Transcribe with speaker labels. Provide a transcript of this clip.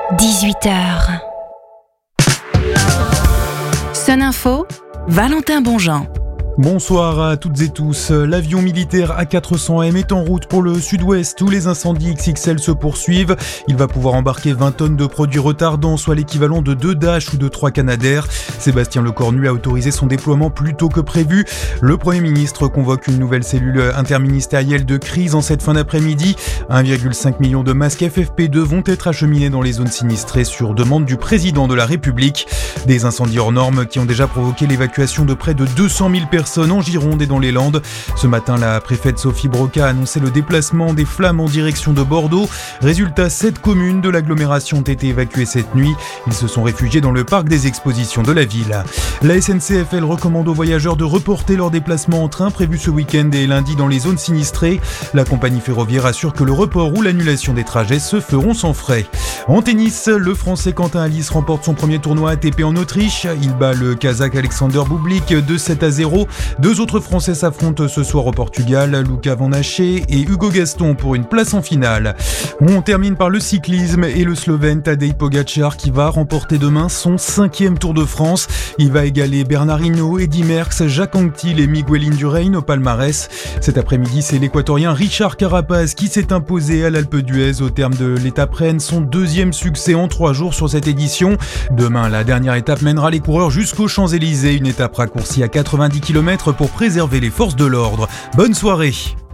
Speaker 1: 18h. Sun Info, Valentin Bonjean.
Speaker 2: Bonsoir à toutes et tous. L'avion militaire A400M est en route pour le sud-ouest où les incendies XXL se poursuivent. Il va pouvoir embarquer 20 tonnes de produits retardants, soit l'équivalent de 2 Dash ou de 3 Canadair. Sébastien Lecornu a autorisé son déploiement plus tôt que prévu. Le Premier ministre convoque une nouvelle cellule interministérielle de crise en cette fin d'après-midi. 1,5 million de masques FFP2 vont être acheminés dans les zones sinistrées sur demande du président de la République. Des incendies hors normes qui ont déjà provoqué l'évacuation de près de 200 000 personnes en Gironde et dans les Landes. Ce matin, la préfète Sophie Broca a annoncé le déplacement des flammes en direction de Bordeaux. Résultat, 7 communes de l'agglomération ont été évacuées cette nuit. Ils se sont réfugiés dans le parc des expositions de la ville. La SNCF, elle, recommande aux voyageurs de reporter leur déplacement en train prévu ce week-end et lundi dans les zones sinistrées. La compagnie ferroviaire assure que le report ou l'annulation des trajets se feront sans frais. En tennis, le Français Quentin Halys remporte son premier tournoi ATP en Autriche. Il bat le Kazakh Alexander Bublik 2-7-0. 2 autres Français s'affrontent ce soir au Portugal, Luca Van Haché et Hugo Gaston pour une place en finale. On termine par le cyclisme et le Slovène Tadej Pogačar qui va remporter demain son 5e Tour de France. Il va égaler Bernard Hinault, Eddy Merckx, Jacques Anquetil et Miguel Indurain au palmarès. Cet après-midi, c'est l'Équatorien Richard Carapaz qui s'est imposé à l'Alpe d'Huez au terme de l'étape Rennes, son 2e succès en 3 jours sur cette édition. Demain, la dernière étape mènera les coureurs jusqu'aux Champs-Élysées, une étape raccourcie à 90 km pour préserver les forces de l'ordre. Bonne soirée.